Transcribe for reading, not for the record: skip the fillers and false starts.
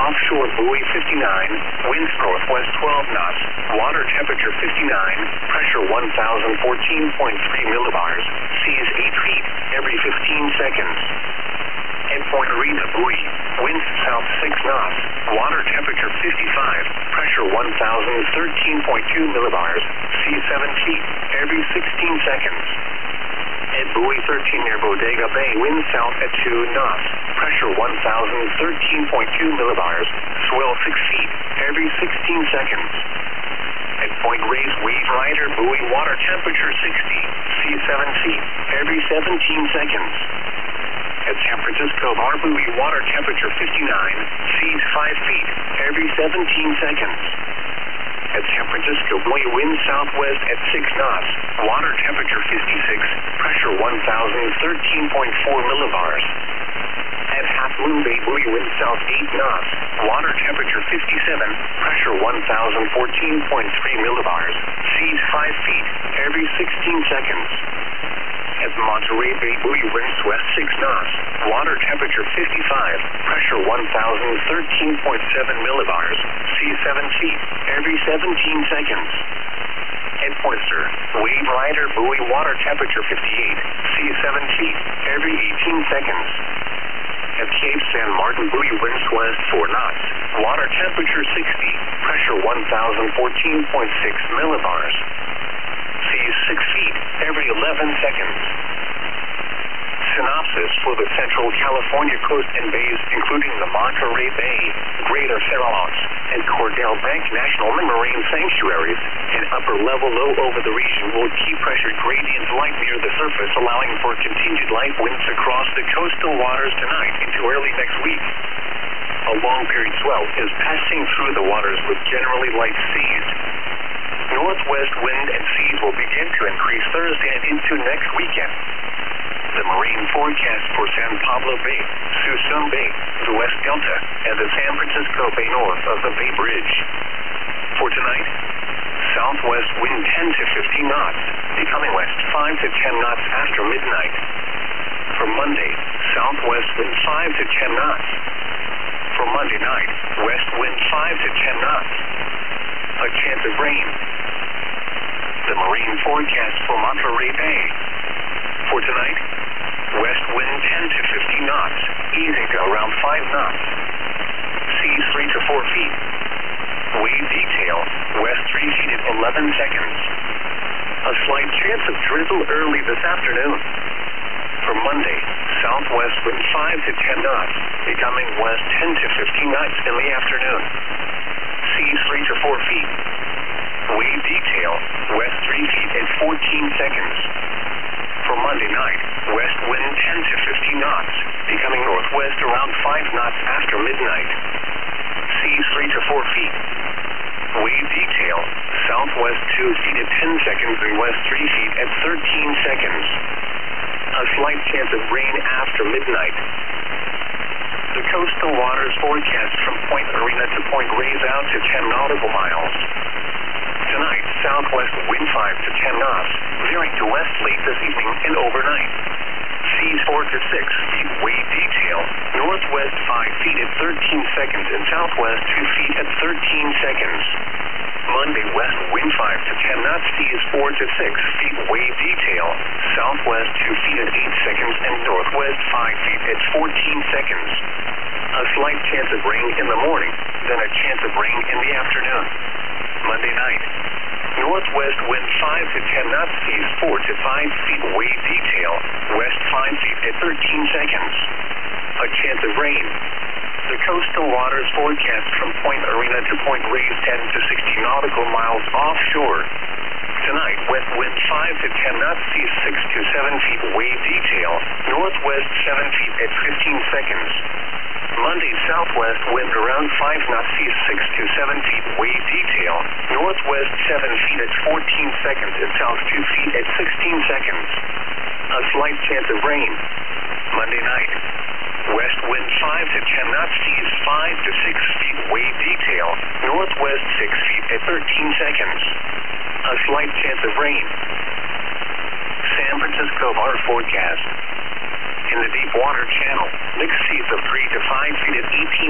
offshore buoy 59, winds northwest 12 knots, water temperature 59, pressure 1014.3 millibars, seas 8 feet every 15 seconds. At Point Arena buoy, winds south 6 knots, water temperature 55, pressure 1013.2 millibars, seas 7 feet every 16 seconds. At buoy 13 near Bodega Bay, wind south at 2 knots, pressure 1013.2 millibars, swell 6 feet every 16 seconds. At Point Reyes Wave Rider buoy, water temperature 60, seas 7 feet every 17 seconds. At San Francisco Bar buoy, water temperature 59, seas 5 feet every 17 seconds. At San Francisco buoy, wind southwest at 6 knots, water temperature 56, pressure 1013.4 millibars. At Half Moon Bay buoy, wind south 8 knots, water temperature 57, pressure 1014.3 millibars, seas 5 feet every 16 seconds. At Monterey Bay buoy, winds west 6 knots, water temperature 55, pressure 1013.7 millibars, seas 7 feet every 17 seconds. At Poynter, Wave Rider buoy, water temperature 58, seas 7 feet every 18 seconds. At Cape San Martin buoy, winds west 4 knots, water temperature 60, pressure 1014.6 millibars, seas 6 feet every 11 seconds. Synopsis for the Central California coast and bays, including the Monterey Bay, Greater Farallones, and Cordell Bank National Marine Sanctuaries. An upper-level low over the region will keep pressure gradients light near the surface, allowing for continued light winds across the coastal waters tonight into early next week. A long-period swell is passing through the waters with generally light seas. Northwest wind and seas will begin to increase Thursday and into next weekend. The marine forecast for San Pablo Bay, Suisun Bay, the West Delta, and the San Francisco Bay north of the Bay Bridge. For tonight, southwest wind 10 to 15 knots, becoming west 5 to 10 knots after midnight. For Monday, southwest wind 5 to 10 knots. For Monday night, west wind 5 to 10 knots. A chance of rain. The marine forecast for Monterey Bay. For tonight, west wind 10 to 15 knots, easing to around 5 knots. Seas 3 to 4 feet. Wave detail, west 3 feet at 11 seconds. A slight chance of drizzle early this afternoon. For Monday, southwest wind 5 to 10 knots, becoming west 10 to 15 knots in the afternoon. Seas 3 to 4 feet. Wave detail, west 3 feet at 14 seconds. For Monday night, west wind 10 to 15 knots, becoming northwest around 5 knots after midnight. Seas 3 to 4 feet. Wave detail, southwest 2 feet at 10 seconds and west 3 feet at 13 seconds. A slight chance of rain after midnight. The coastal waters forecast from Point Arena to Point Reyes out to 10 nautical miles. Tonight, southwest wind 5 to 10 knots, veering to west late this evening and overnight. Seas 4 to 6 feet, wave detail, northwest 5 feet at 13 seconds and southwest 2 feet at 13 seconds. Monday, west wind 5 to 10 knots, seas 4 to 6 feet, wave detail, southwest 2 feet at 8 seconds and northwest 5 feet at 14 seconds. A slight chance of rain in the morning, then a chance of rain in the afternoon. Monday night, northwest wind 5 to 10 knots, seas 4 to 5 feet, wave detail, west 5 feet at 13 seconds. A chance of rain. The coastal waters forecast from Point Arena to Point Reyes 10 to 60 nautical miles offshore. Tonight, west wind 5 to 10 knots, seas 6 to 7 feet, wave detail, northwest 7 feet at 15 seconds. Monday, southwest wind around 5 knots, seas 6 to 7 feet, wave detail, northwest 7 feet at 14 seconds and south 2 feet at 16 seconds. A slight chance of rain. Monday night, west wind 5 to 10 knots, seas 5 to 6 feet, wave detail, northwest 6 feet at 13 seconds. A slight chance of rain. San Francisco Bar forecast. In the deep water channel, mixed seas of 3 to 5 feet at 18